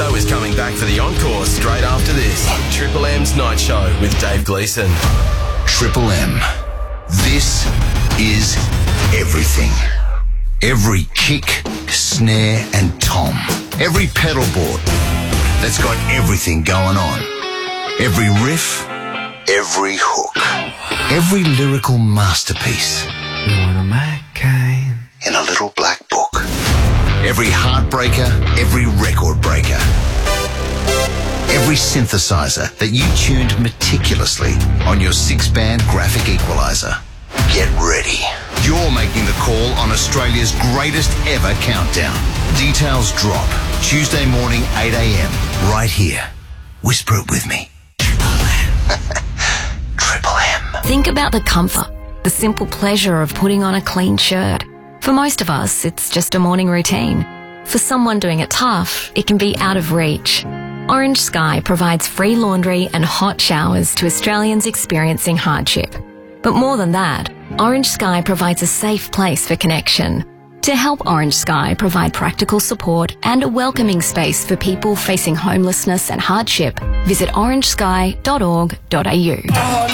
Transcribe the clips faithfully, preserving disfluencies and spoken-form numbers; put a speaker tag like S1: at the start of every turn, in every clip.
S1: Show is coming back for the encore straight after this. Triple M's Night Show with Dave Gleeson.
S2: Triple M. This is everything. Every kick, snare and tom. Every pedal board that's got everything going on. Every riff, every hook. Every lyrical masterpiece.
S3: You want a Mac-Cane?
S2: In a little black book. Every heartbreaker, every record breaker. Every synthesizer that you tuned meticulously on your six-band graphic equalizer. Get ready. You're making the call on Australia's greatest ever countdown. Details drop Tuesday morning, eight a.m. right here. Whisper it with me. Triple M. Triple M.
S4: Think about the comfort, the simple pleasure of putting on a clean shirt. For most of us, it's just a morning routine. For someone doing it tough, it can be out of reach. Orange Sky provides free laundry and hot showers to Australians experiencing hardship. But more than that, Orange Sky provides a safe place for connection. To help Orange Sky provide practical support and a welcoming space for people facing homelessness and hardship, visit orange sky dot org dot a u.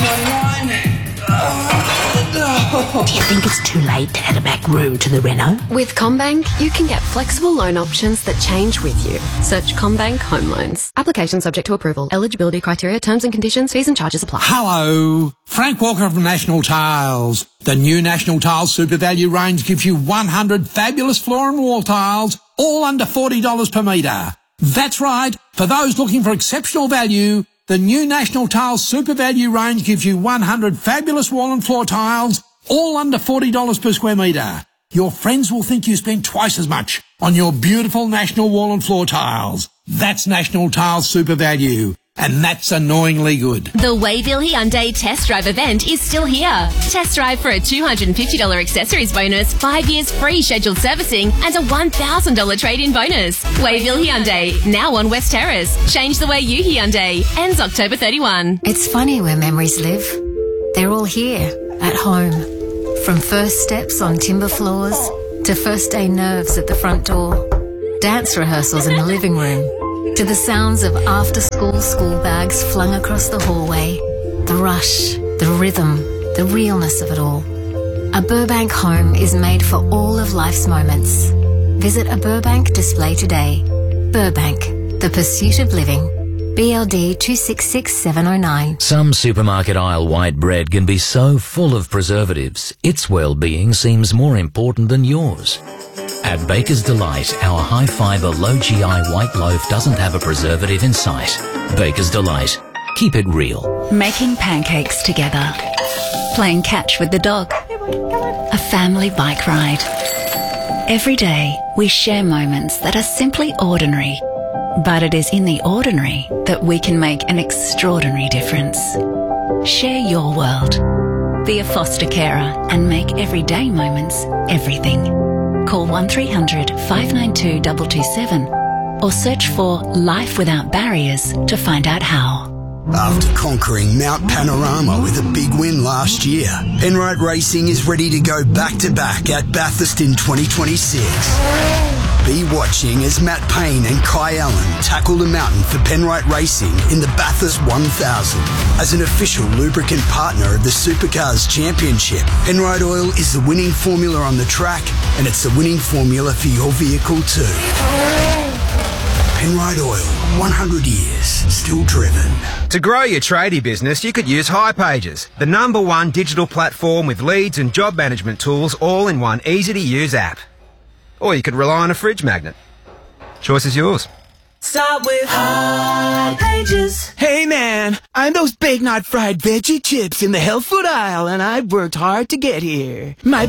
S5: Do you think it's too late to add a back room to the reno?
S6: With CommBank, you can get flexible loan options that change with you. Search CommBank Home Loans. Application subject to approval. Eligibility criteria, terms and conditions, fees and charges apply.
S7: Hello, Frank Walker from National Tiles. The new National Tiles Super Value range gives you one hundred fabulous floor and wall tiles, all under forty dollars per metre. That's right, for those looking for exceptional value, the new National Tiles Super Value range gives you one hundred fabulous wall and floor tiles, all under forty dollars per square metre. Your friends will think you spent twice as much on your beautiful National wall and floor tiles. That's National Tiles Super Value, and that's annoyingly good.
S8: The Wayville Hyundai Test Drive event is still here. Test drive for a two hundred fifty dollars accessories bonus, five years free scheduled servicing, and a one thousand dollars trade-in bonus. Wayville Hyundai, now on West Terrace. Change the way you Hyundai. Ends October thirty-first.
S4: It's funny where memories live. They're all here, at home. From first steps on timber floors to first day nerves at the front door, dance rehearsals in the living room, to the sounds of after-school school bags flung across the hallway, the rush, the rhythm, the realness of it all. A Burbank home is made for all of life's moments. Visit a Burbank display today. Burbank, the pursuit of living. B L D two six six seven oh nine.
S9: Some supermarket aisle white bread can be so full of preservatives, its well-being seems more important than yours. At Baker's Delight, our high-fibre, low-G I white loaf doesn't have a preservative in sight. Baker's Delight. Keep it real.
S10: Making pancakes together. Playing catch with the dog. A family bike ride. Every day, we share moments that are simply ordinary. But it is in the ordinary that we can make an extraordinary difference. Share your world. Be a foster carer and make everyday moments everything. Call one three hundred five nine two two two seven or search for Life Without Barriers to find out how.
S11: After conquering Mount Panorama with a big win last year, Penrite Racing is ready to go back-to-back at Bathurst in twenty twenty-six. Be watching as Matt Payne and Kai Allen tackle the mountain for Penrite Racing in the Bathurst one thousand. As an official lubricant partner of the Supercars Championship, Penrite Oil is the winning formula on the track, and it's the winning formula for your vehicle too. Penrite Oil, one hundred years, still driven.
S12: To grow your tradie business, you could use hipages, the number one digital platform with leads and job management tools all in one easy-to-use app. Or you could rely on a fridge magnet. Choice is yours.
S13: Start with hipages. Hey man, I'm those big not fried veggie chips in the health food aisle, and I've worked hard to get here. My